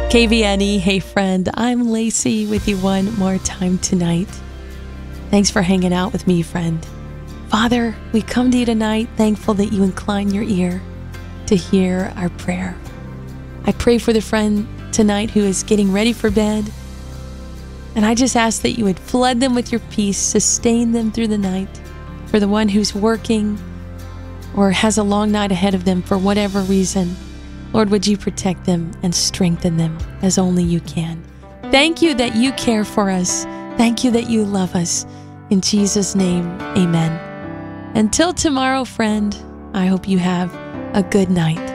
KVNE, hey friend, I'm Lacey with you one more time tonight. Thanks for hanging out with me, friend. Father, we come to you tonight thankful that you incline your ear to hear our prayer. I pray for the friend tonight who is getting ready for bed, and I just ask that you would flood them with your peace, sustain them through the night. For the one who's working or has a long night ahead of them for whatever reason, Lord, would you protect them and strengthen them as only you can. Thank you that you care for us. Thank you that you love us. In Jesus' name, amen. Until tomorrow, friend, I hope you have a good night.